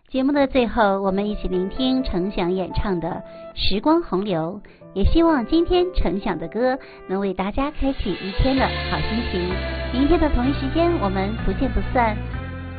节目的最后，我们一起聆听程响演唱的《时光洪流》，也希望今天程响的歌能为大家开启一天的好心情。明天的同一时间，我们不见不散。